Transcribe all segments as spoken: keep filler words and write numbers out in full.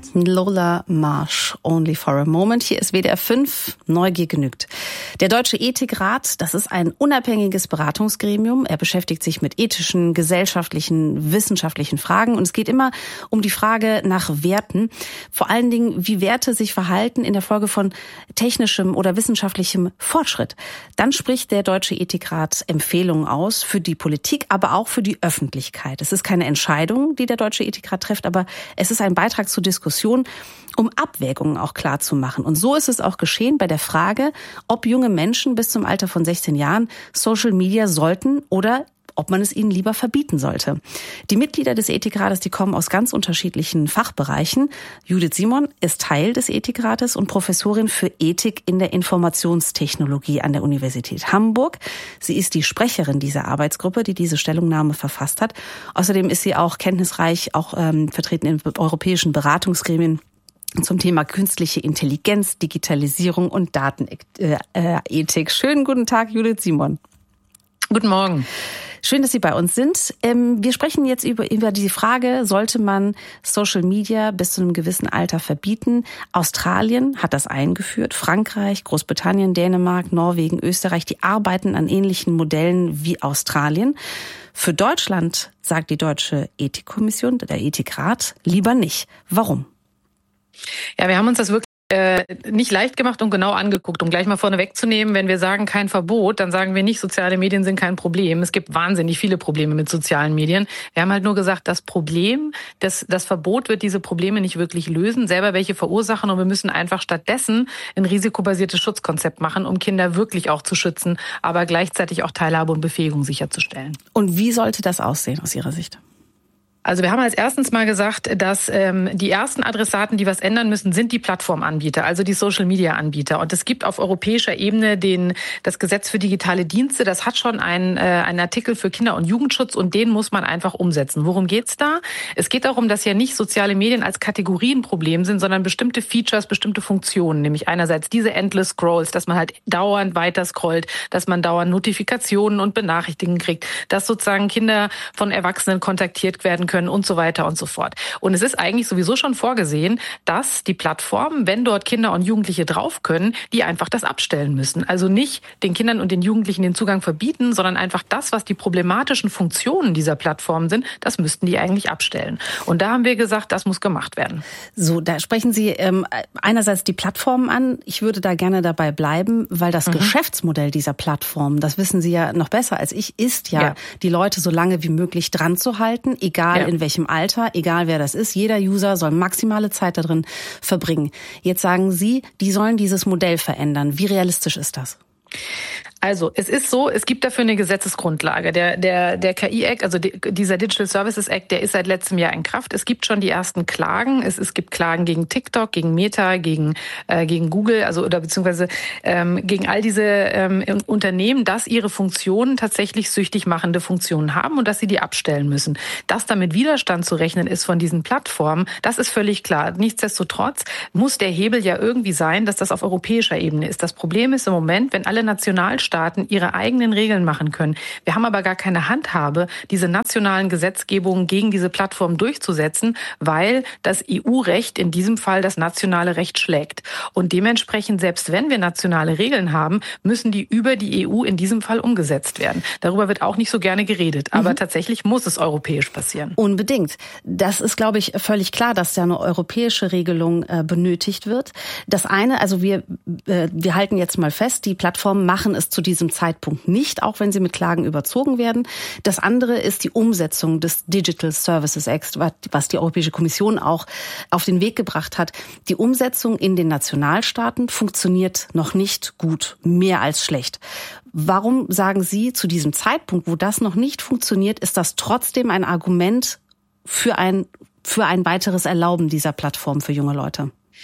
Lola Marsh, Only for a Moment. Hier ist W D R fünf, Neugier genügt. Der Deutsche Ethikrat, das ist ein unabhängiges Beratungsgremium. Er beschäftigt sich mit ethischen, gesellschaftlichen, wissenschaftlichen Fragen. Und es geht immer um die Frage nach Werten. Vor allen Dingen, wie Werte sich verhalten in der Folge von technischem oder wissenschaftlichem Fortschritt. Dann spricht der Deutsche Ethikrat Empfehlungen aus für die Politik, aber auch für die Öffentlichkeit. Es ist keine Entscheidung, die der Deutsche Ethikrat trifft, aber es ist ein Beitrag zur Diskussion, um Abwägungen auch klar zu machen. Und so ist es auch geschehen bei der Frage, ob junge Menschen bis zum Alter von sechzehn Jahren Social Media sollten oder ob man es ihnen lieber verbieten sollte. Die Mitglieder des Ethikrates, die kommen aus ganz unterschiedlichen Fachbereichen. Judith Simon ist Teil des Ethikrates und Professorin für Ethik in der Informationstechnologie an der Universität Hamburg. Sie ist die Sprecherin dieser Arbeitsgruppe, die diese Stellungnahme verfasst hat. Außerdem ist sie auch kenntnisreich, auch ähm, vertreten in europäischen Beratungsgremien zum Thema künstliche Intelligenz, Digitalisierung und Datenethik. Schönen guten Tag, Judith Simon. Guten Morgen. Schön, dass Sie bei uns sind. Wir sprechen jetzt über, über die Frage, sollte man Social Media bis zu einem gewissen Alter verbieten? Australien hat das eingeführt. Frankreich, Großbritannien, Dänemark, Norwegen, Österreich, die arbeiten an ähnlichen Modellen wie Australien. Für Deutschland sagt die Deutsche Ethikkommission, der Ethikrat, lieber nicht. Warum? Ja, wir haben uns das wirklich äh, nicht leicht gemacht und genau angeguckt, um gleich mal vorne wegzunehmen. Wenn wir sagen kein Verbot, dann sagen wir nicht, soziale Medien sind kein Problem. Es gibt wahnsinnig viele Probleme mit sozialen Medien. Wir haben halt nur gesagt, das Problem, das, das Verbot wird diese Probleme nicht wirklich lösen, selber welche verursachen, und wir müssen einfach stattdessen ein risikobasiertes Schutzkonzept machen, um Kinder wirklich auch zu schützen, aber gleichzeitig auch Teilhabe und Befähigung sicherzustellen. Und wie sollte das aussehen aus Ihrer Sicht? Also wir haben als erstens mal gesagt, dass ähm, die ersten Adressaten, die was ändern müssen, sind die Plattformanbieter, also die Social-Media-Anbieter. Und es gibt auf europäischer Ebene den das Gesetz für digitale Dienste. Das hat schon einen, äh, einen Artikel für Kinder- und Jugendschutz, und den muss man einfach umsetzen. Worum geht's da? Es geht darum, dass ja nicht soziale Medien als Kategorien ein Problem sind, sondern bestimmte Features, bestimmte Funktionen. Nämlich einerseits diese Endless Scrolls, dass man halt dauernd weiter scrollt, dass man dauernd Notifikationen und Benachrichtigungen kriegt, dass sozusagen Kinder von Erwachsenen kontaktiert werden können. Können und so weiter und so fort. Und es ist eigentlich sowieso schon vorgesehen, dass die Plattformen, wenn dort Kinder und Jugendliche drauf können, die einfach das abstellen müssen. Also nicht den Kindern und den Jugendlichen den Zugang verbieten, sondern einfach das, was die problematischen Funktionen dieser Plattformen sind, das müssten die eigentlich abstellen. Und da haben wir gesagt, das muss gemacht werden. So, da sprechen Sie ähm, einerseits die Plattformen an. Ich würde da gerne dabei bleiben, weil das mhm. Geschäftsmodell dieser Plattformen, das wissen Sie ja noch besser als ich, ist ja, ja. die Leute so lange wie möglich dran zu halten, egal ja. in welchem Alter, egal wer das ist. Jeder User soll maximale Zeit darin verbringen. Jetzt sagen Sie, die sollen dieses Modell verändern. Wie realistisch ist das? Also, es ist so, es gibt dafür eine Gesetzesgrundlage. Der, der, der K I-Act, also die, dieser Digital Services Act, der ist seit letztem Jahr in Kraft. Es gibt schon die ersten Klagen. Es, es gibt Klagen gegen TikTok, gegen Meta, gegen, äh, gegen Google, also, oder beziehungsweise, ähm, gegen all diese, ähm, Unternehmen, dass ihre Funktionen tatsächlich süchtig machende Funktionen haben und dass sie die abstellen müssen. Dass damit Widerstand zu rechnen ist von diesen Plattformen, das ist völlig klar. Nichtsdestotrotz muss der Hebel ja irgendwie sein, dass das auf europäischer Ebene ist. Das Problem ist im Moment, wenn alle Nationalstaaten ihre eigenen Regeln machen können. Wir haben aber gar keine Handhabe, diese nationalen Gesetzgebungen gegen diese Plattform durchzusetzen, weil das E U-Recht in diesem Fall das nationale Recht schlägt. Und dementsprechend, selbst wenn wir nationale Regeln haben, müssen die über die E U in diesem Fall umgesetzt werden. Darüber wird auch nicht so gerne geredet, aber mhm. tatsächlich muss es europäisch passieren. Unbedingt. Das ist, glaube ich, völlig klar, dass da eine europäische Regelung äh, benötigt wird. Das eine, also wir, äh, wir halten jetzt mal fest, die Plattformen machen es zu diesem Zeitpunkt nicht, auch wenn sie mit Klagen überzogen werden. Das andere ist die Umsetzung des Digital Services Act, was die Europäische Kommission auch auf den Weg gebracht hat. Die Umsetzung in den Nationalstaaten funktioniert noch nicht gut, mehr als schlecht. Warum sagen Sie, zu diesem Zeitpunkt, wo das noch nicht funktioniert, ist das trotzdem ein Argument für ein, für ein weiteres Erlauben dieser Plattform für junge Leute?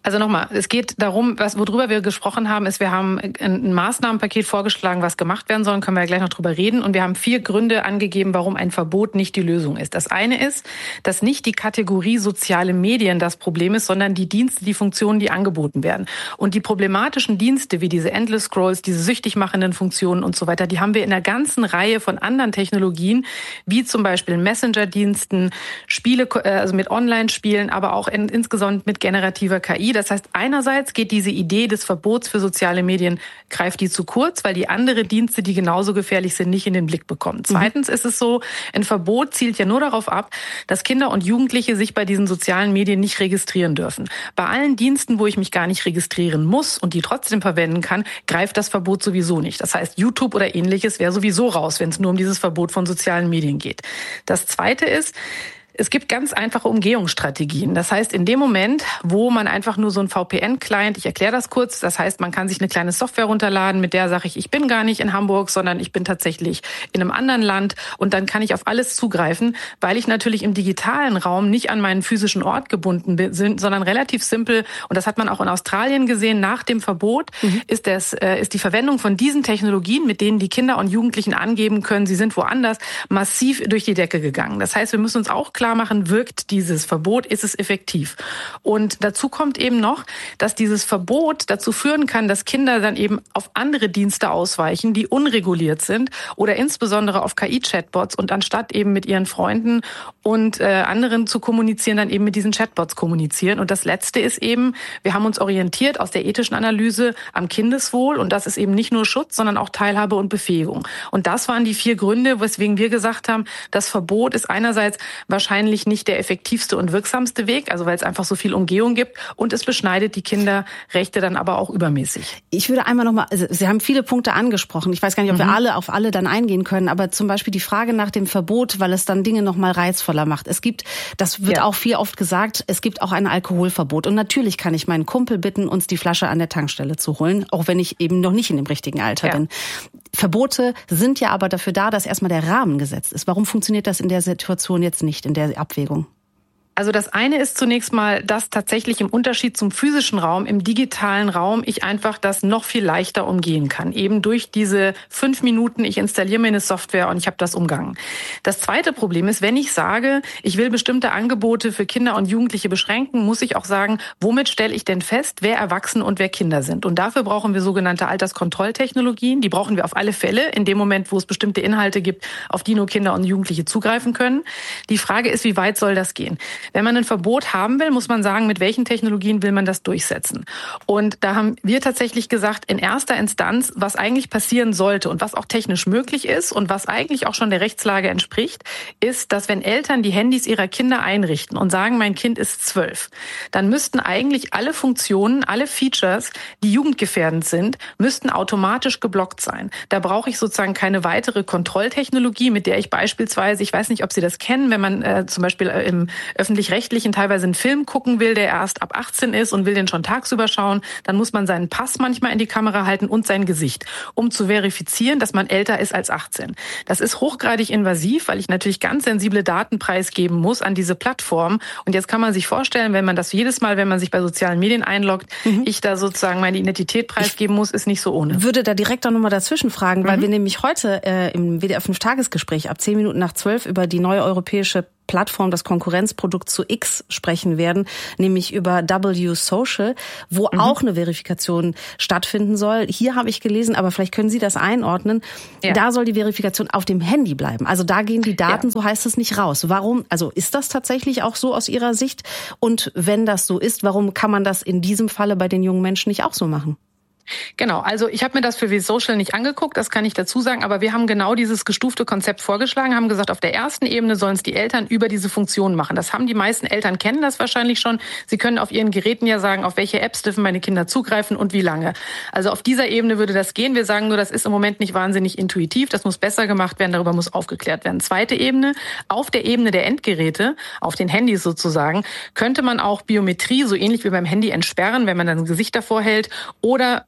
Also nochmal, es geht darum, was, worüber wir gesprochen haben, ist, wir haben ein Maßnahmenpaket vorgeschlagen, was gemacht werden soll, können wir ja gleich noch drüber reden. Und wir haben vier Gründe angegeben, warum ein Verbot nicht die Lösung ist. Das eine ist, dass nicht die Kategorie soziale Medien das Problem ist, sondern die Dienste, die Funktionen, die angeboten werden. Und die problematischen Dienste, wie diese Endless Scrolls, diese süchtig machenden Funktionen und so weiter, die haben wir in einer ganzen Reihe von anderen Technologien, wie zum Beispiel Messenger-Diensten, Spiele, also mit Online-Spielen, aber auch in, insgesamt mit generativer K I. Das heißt, einerseits geht diese Idee des Verbots für soziale Medien, greift die zu kurz, weil die andere Dienste, die genauso gefährlich sind, nicht in den Blick bekommen. Zweitens mhm. ist es so, ein Verbot zielt ja nur darauf ab, dass Kinder und Jugendliche sich bei diesen sozialen Medien nicht registrieren dürfen. Bei allen Diensten, wo ich mich gar nicht registrieren muss und die trotzdem verwenden kann, greift das Verbot sowieso nicht. Das heißt, YouTube oder Ähnliches wäre sowieso raus, wenn es nur um dieses Verbot von sozialen Medien geht. Das Zweite ist, es gibt ganz einfache Umgehungsstrategien. Das heißt, in dem Moment, wo man einfach nur so ein V P N-Client, ich erkläre das kurz, das heißt, man kann sich eine kleine Software runterladen, mit der sage ich, ich bin gar nicht in Hamburg, sondern ich bin tatsächlich in einem anderen Land und dann kann ich auf alles zugreifen, weil ich natürlich im digitalen Raum nicht an meinen physischen Ort gebunden bin, sondern relativ simpel, und das hat man auch in Australien gesehen, nach dem Verbot mhm. ist, das, äh, ist die Verwendung von diesen Technologien, mit denen die Kinder und Jugendlichen angeben können, sie sind woanders, massiv durch die Decke gegangen. Das heißt, wir müssen uns auch klar machen, wirkt dieses Verbot, ist es effektiv? Und dazu kommt eben noch, dass dieses Verbot dazu führen kann, dass Kinder dann eben auf andere Dienste ausweichen, die unreguliert sind oder insbesondere auf K I-Chatbots und anstatt eben mit ihren Freunden und äh, anderen zu kommunizieren, dann eben mit diesen Chatbots kommunizieren. Und das Letzte ist eben, wir haben uns orientiert aus der ethischen Analyse am Kindeswohl und das ist eben nicht nur Schutz, sondern auch Teilhabe und Befähigung. Und das waren die vier Gründe, weswegen wir gesagt haben, das Verbot ist einerseits wahrscheinlich nicht der effektivste und wirksamste Weg, also weil es einfach so viel Umgehung gibt und es beschneidet die Kinderrechte dann aber auch übermäßig. Ich würde einmal nochmal, also Sie haben viele Punkte angesprochen, ich weiß gar nicht, ob mhm. wir alle auf alle dann eingehen können, aber zum Beispiel die Frage nach dem Verbot, weil es dann Dinge nochmal reizvoller macht. Es gibt, das wird ja. auch viel oft gesagt, es gibt auch ein Alkoholverbot und natürlich kann ich meinen Kumpel bitten, uns die Flasche an der Tankstelle zu holen, auch wenn ich eben noch nicht in dem richtigen Alter ja. bin. Verbote sind ja aber dafür da, dass erstmal der Rahmen gesetzt ist. Warum funktioniert das in der Situation jetzt nicht, in der Abwägung? Also das eine ist zunächst mal, dass tatsächlich im Unterschied zum physischen Raum, im digitalen Raum, ich einfach das noch viel leichter umgehen kann. Eben durch diese fünf Minuten, ich installiere mir eine Software und ich habe das umgangen. Das zweite Problem ist, wenn ich sage, ich will bestimmte Angebote für Kinder und Jugendliche beschränken, muss ich auch sagen, womit stelle ich denn fest, wer Erwachsene und wer Kinder sind. Und dafür brauchen wir sogenannte Alterskontrolltechnologien. Die brauchen wir auf alle Fälle in dem Moment, wo es bestimmte Inhalte gibt, auf die nur Kinder und Jugendliche zugreifen können. Die Frage ist, wie weit soll das gehen? Wenn man ein Verbot haben will, muss man sagen, mit welchen Technologien will man das durchsetzen? Und da haben wir tatsächlich gesagt, in erster Instanz, was eigentlich passieren sollte und was auch technisch möglich ist und was eigentlich auch schon der Rechtslage entspricht, ist, dass wenn Eltern die Handys ihrer Kinder einrichten und sagen, mein Kind ist zwölf, dann müssten eigentlich alle Funktionen, alle Features, die jugendgefährdend sind, müssten automatisch geblockt sein. Da brauche ich sozusagen keine weitere Kontrolltechnologie, mit der ich beispielsweise, ich weiß nicht, ob Sie das kennen, wenn man äh, zum Beispiel äh, im öffentlichen öffentlich-rechtlichen teilweise einen Film gucken will, der erst ab achtzehn ist und will den schon tagsüber schauen, dann muss man seinen Pass manchmal in die Kamera halten und sein Gesicht, um zu verifizieren, dass man älter ist als achtzehn. Das ist hochgradig invasiv, weil ich natürlich ganz sensible Daten preisgeben muss an diese Plattform. Und jetzt kann man sich vorstellen, wenn man das jedes Mal, wenn man sich bei sozialen Medien einloggt, mhm. ich da sozusagen meine Identität preisgeben muss, ist nicht so ohne. Ich würde da direkt auch nochmal dazwischen fragen, mhm. weil wir nämlich heute äh, im W D R fünf Tagesgespräch ab zehn Minuten nach zwölf über die neue europäische Plattform, das Konkurrenzprodukt zu X sprechen werden, nämlich über W Social, wo mhm. auch eine Verifikation stattfinden soll. Hier habe ich gelesen, aber vielleicht können Sie das einordnen, ja. da soll die Verifikation auf dem Handy bleiben. Also da gehen die Daten, ja. so heißt es, nicht raus. Warum? Also ist das tatsächlich auch so aus Ihrer Sicht? Und wenn das so ist, warum kann man das in diesem Falle bei den jungen Menschen nicht auch so machen? Genau, also ich habe mir das für V-Social nicht angeguckt, das kann ich dazu sagen, aber wir haben genau dieses gestufte Konzept vorgeschlagen, haben gesagt, auf der ersten Ebene sollen es die Eltern über diese Funktion machen. Das haben die meisten Eltern, kennen das wahrscheinlich schon. Sie können auf ihren Geräten ja sagen, auf welche Apps dürfen meine Kinder zugreifen und wie lange. Also auf dieser Ebene würde das gehen. Wir sagen nur, das ist im Moment nicht wahnsinnig intuitiv, das muss besser gemacht werden, darüber muss aufgeklärt werden. Zweite Ebene, auf der Ebene der Endgeräte, auf den Handys sozusagen, könnte man auch Biometrie, so ähnlich wie beim Handy, entsperren, wenn man dann ein Gesicht davor hält, oder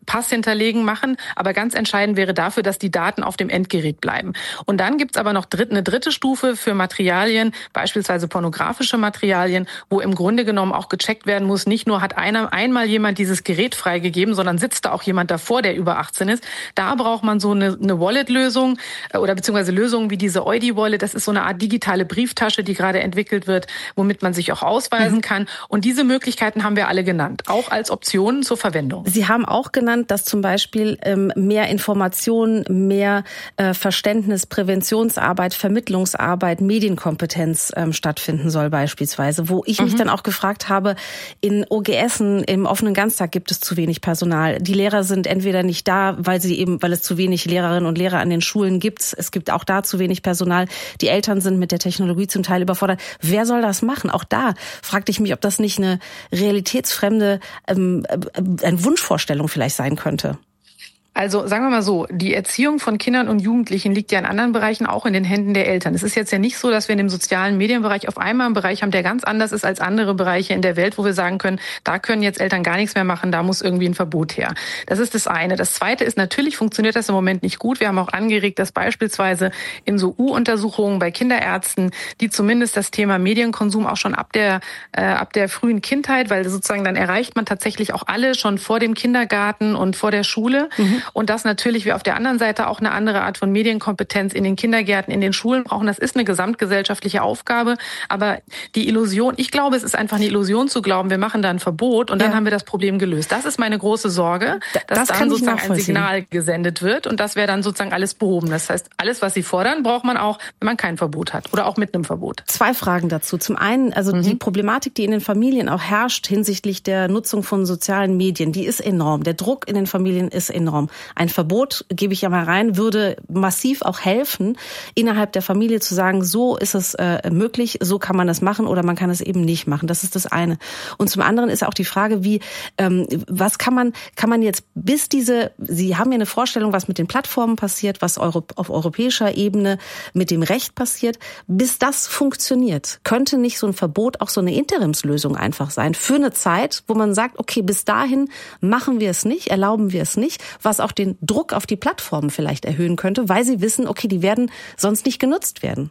Pass hinterlegen machen. Aber ganz entscheidend wäre dafür, dass die Daten auf dem Endgerät bleiben. Und dann gibt's aber noch dritt, eine dritte Stufe für Materialien, beispielsweise pornografische Materialien, wo im Grunde genommen auch gecheckt werden muss, nicht nur hat einer einmal jemand dieses Gerät freigegeben, sondern sitzt da auch jemand davor, der über achtzehn ist. Da braucht man so eine, eine Wallet-Lösung oder beziehungsweise Lösungen wie diese Eudi-Wallet. Das ist so eine Art digitale Brieftasche, die gerade entwickelt wird, womit man sich auch ausweisen mhm. kann. Und diese Möglichkeiten haben wir alle genannt, auch als Optionen zur Verwendung. Sie haben auch genannt, dass zum Beispiel ähm, mehr Informationen, mehr äh, Verständnis, Präventionsarbeit, Vermittlungsarbeit, Medienkompetenz ähm, stattfinden soll beispielsweise, wo ich mhm. mich dann auch gefragt habe, in O G Essen im offenen Ganztag gibt es zu wenig Personal. Die Lehrer sind entweder nicht da, weil sie eben, weil es zu wenig Lehrerinnen und Lehrer an den Schulen gibt. Es gibt auch da zu wenig Personal. Die Eltern sind mit der Technologie zum Teil überfordert. Wer soll das machen? Auch da fragte ich mich, ob das nicht eine realitätsfremde ähm, eine Wunschvorstellung vielleicht sein könnte. Also sagen wir mal so, die Erziehung von Kindern und Jugendlichen liegt ja in anderen Bereichen auch in den Händen der Eltern. Es ist jetzt ja nicht so, dass wir in dem sozialen Medienbereich auf einmal einen Bereich haben, der ganz anders ist als andere Bereiche in der Welt, wo wir sagen können, da können jetzt Eltern gar nichts mehr machen, da muss irgendwie ein Verbot her. Das ist das eine. Das zweite ist, natürlich funktioniert das im Moment nicht gut. Wir haben auch angeregt, dass beispielsweise in so U-Untersuchungen bei Kinderärzten, die zumindest das Thema Medienkonsum auch schon ab der äh, ab der frühen Kindheit, weil sozusagen dann erreicht man tatsächlich auch alle schon vor dem Kindergarten und vor der Schule. Mhm. Und dass natürlich wir auf der anderen Seite auch eine andere Art von Medienkompetenz in den Kindergärten, in den Schulen brauchen. Das ist eine gesamtgesellschaftliche Aufgabe. Aber die Illusion, ich glaube, es ist einfach eine Illusion zu glauben, wir machen da ein Verbot und dann ja. haben wir das Problem gelöst. Das ist meine große Sorge, dass das dann sozusagen ein Signal gesendet wird und das wäre dann sozusagen alles behoben. Das heißt, alles, was Sie fordern, braucht man auch, wenn man kein Verbot hat oder auch mit einem Verbot. Zwei Fragen dazu. Zum einen, also mhm. die Problematik, die in den Familien auch herrscht hinsichtlich der Nutzung von sozialen Medien, die ist enorm. Der Druck in den Familien ist enorm. Ein Verbot, gebe ich ja mal rein, würde massiv auch helfen, innerhalb der Familie zu sagen, so ist es äh, möglich, so kann man das machen oder man kann es eben nicht machen. Das ist das eine. Und zum anderen ist auch die Frage, wie, ähm, was kann man, kann man jetzt bis diese, Sie haben ja eine Vorstellung, was mit den Plattformen passiert, was Euro, auf europäischer Ebene mit dem Recht passiert, bis das funktioniert. Könnte nicht so ein Verbot auch so eine Interimslösung einfach sein für eine Zeit, wo man sagt, okay, bis dahin machen wir es nicht, erlauben wir es nicht, was auch den Druck auf die Plattformen vielleicht erhöhen könnte, weil sie wissen, okay, die werden sonst nicht genutzt werden.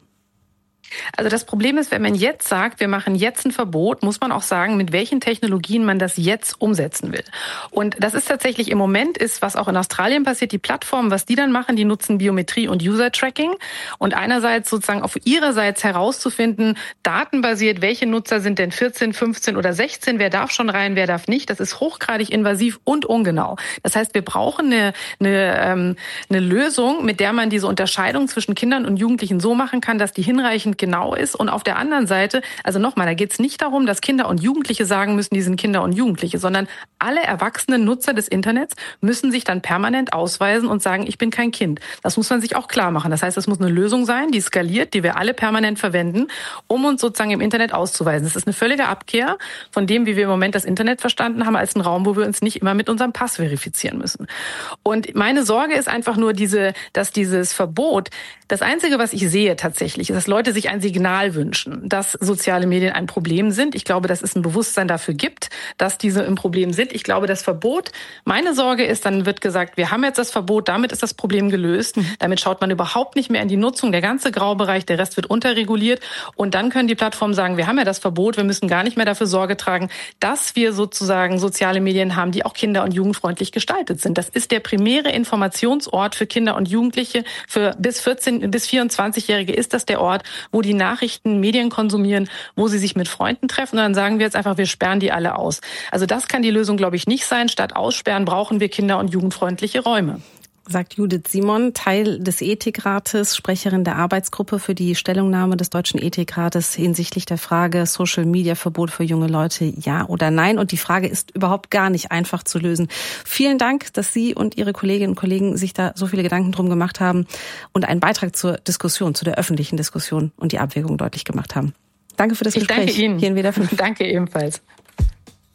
Also das Problem ist, wenn man jetzt sagt, wir machen jetzt ein Verbot, muss man auch sagen, mit welchen Technologien man das jetzt umsetzen will. Und das ist tatsächlich im Moment ist, was auch in Australien passiert, die Plattformen, was die dann machen, die nutzen Biometrie und User-Tracking. Und einerseits sozusagen auf ihrerseits herauszufinden, datenbasiert, welche Nutzer sind denn vierzehn, fünfzehn oder sechzehn, wer darf schon rein, wer darf nicht. Das ist hochgradig invasiv und ungenau. Das heißt, wir brauchen eine, eine, ähm, eine Lösung, mit der man diese Unterscheidung zwischen Kindern und Jugendlichen so machen kann, dass die hinreichend genau ist. Und auf der anderen Seite, also nochmal, da geht es nicht darum, dass Kinder und Jugendliche sagen müssen, die sind Kinder und Jugendliche, sondern alle erwachsenen Nutzer des Internets müssen sich dann permanent ausweisen und sagen, ich bin kein Kind. Das muss man sich auch klar machen. Das heißt, es muss eine Lösung sein, die skaliert, die wir alle permanent verwenden, um uns sozusagen im Internet auszuweisen. Das ist eine völlige Abkehr von dem, wie wir im Moment das Internet verstanden haben, als einen Raum, wo wir uns nicht immer mit unserem Pass verifizieren müssen. Und meine Sorge ist einfach nur diese, dass dieses Verbot, das Einzige, was ich sehe tatsächlich, ist, dass Leute sich ein Signal wünschen, dass soziale Medien ein Problem sind. Ich glaube, dass es ein Bewusstsein dafür gibt, dass diese ein Problem sind. Ich glaube, das Verbot, meine Sorge ist, dann wird gesagt, wir haben jetzt das Verbot, damit ist das Problem gelöst. Mhm. Damit schaut man überhaupt nicht mehr in die Nutzung. Der ganze Graubereich, der Rest wird unterreguliert. Und dann können die Plattformen sagen, wir haben ja das Verbot, wir müssen gar nicht mehr dafür Sorge tragen, dass wir sozusagen soziale Medien haben, die auch kinder- und jugendfreundlich gestaltet sind. Das ist der primäre Informationsort für Kinder und Jugendliche. Für bis vierzehn, bis vierundzwanzigjährige ist das der Ort, wo die Nachrichten, Medien konsumieren, wo sie sich mit Freunden treffen. Und dann sagen wir jetzt einfach, wir sperren die alle aus. Also das kann die Lösung, glaube ich, nicht sein. Statt aussperren brauchen wir kinder- und jugendfreundliche Räume. Sagt Judith Simon, Teil des Ethikrates, Sprecherin der Arbeitsgruppe für die Stellungnahme des Deutschen Ethikrates hinsichtlich der Frage Social-Media-Verbot für junge Leute, ja oder nein. Und die Frage ist überhaupt gar nicht einfach zu lösen. Vielen Dank, dass Sie und Ihre Kolleginnen und Kollegen sich da so viele Gedanken drum gemacht haben und einen Beitrag zur Diskussion, zu der öffentlichen Diskussion und die Abwägung deutlich gemacht haben. Danke für das ich Gespräch. Ich danke Ihnen. Hier in W D R fünf. Danke ebenfalls.